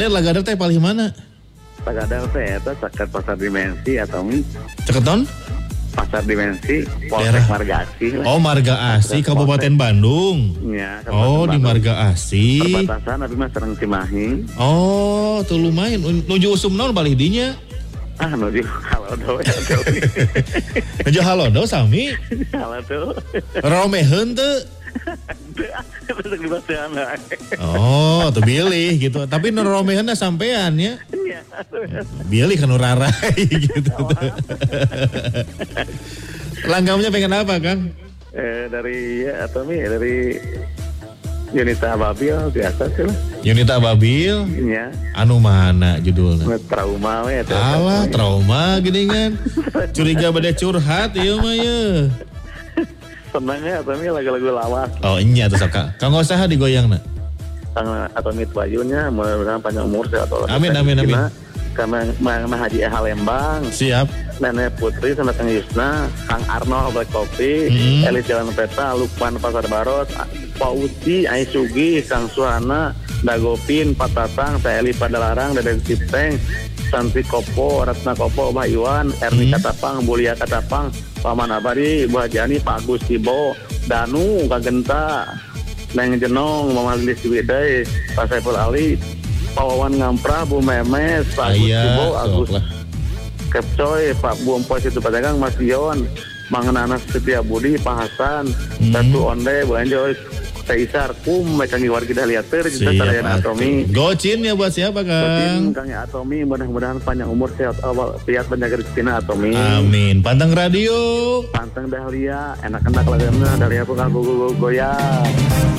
Lagada teh paling mana? Lagada teh eta caket pasar dimensi atau Caketon? pasar dimensi Polsek Marga Asih. Oh, Marga Asih, Kabupaten Bandung. Ya, Oh, di Marga Asih. perbatasan tapi mah sareng Cimahi. Oh, tuh lumayan. Nuju usum naon balik dinya? Nuju halodo ya. Nuju halodo sami. Halodo. Romeheun teu. Besok dibahas Oh, tuh bilih gitu. Tapi nu romeheunna sampean ya. Bilih kan rarai gitu. Langgamnya pengen apa, Kang? Dari Yunita Babil biasa sih lah. Yunita Babil. Ya. Anu mana judulnya? Trauma we. Alah, trauma gini kan. Curiga bade curhat ieu mah ye. Senangnya Atomi lagu-lagu lawas. Oh, nya tuh Kang. Kang usaha digoyangna. Kang Atomi Bayunya mudah-mudahan panjang umur sehat Allah. Amin. Karena Haji Eha Lembang. Siap. Nenek Putri sama Kang Yusna, Kang Arnold Black Coffee, Elis Jalan Peta, Lukman Pasar Baros, Pak Uci, Aisugi, Kang Suhana, Dagopin, Patatang, Teh Eli Padalarang, Deden Cipteng, Santi Kopo, Ratna Kopo, Mbah Iwan, Erni Katapang, Bulia Katapang, Paman Abadi, Bu Hajani, Pak Agus Tibo, Danu, Kak Genta, Neng Jenong, Mama Lilis Widai, Pak Saiful Ali, Pak Wawan Ngamprah, Bu Memes, Pak Agus Tibo, Agus Kepcoy, Pak Bu Empoy Situ Pategang, Mas Yon, Mang Nanas Setia Budi, Pak Hasan, Datu Onde, Bu Enjoy, Teh Isar, Kang Iwar kita lihat kita Tarayan Atomi. Gocin ya buat siapa, Kang? Kang Atomi, mudah-mudahan panjang umur sehat awal sehat penjaga rezeki Atomi. Amin. Pantang radio. Pantang Dahlia, enak-enak lagana Dahlia pun aku goyang.